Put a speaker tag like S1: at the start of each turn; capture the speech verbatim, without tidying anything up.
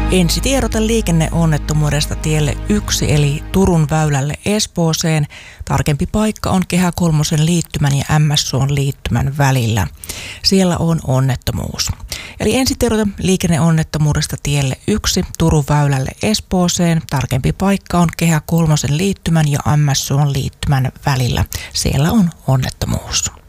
S1: Ensitiedote liikenneonnettomuudesta tielle yksi eli Turun väylälle Espooseen. Tarkempi paikka on Kehä kolmosen liittymän ja M S Suon liittymän välillä. Siellä on onnettomuus. Eli ensitiedote liikenneonnettomuudesta tielle yksi Turun väylälle Espooseen. Tarkempi paikka on Kehä kolmosen liittymän ja M S Suon liittymän välillä. Siellä on onnettomuus.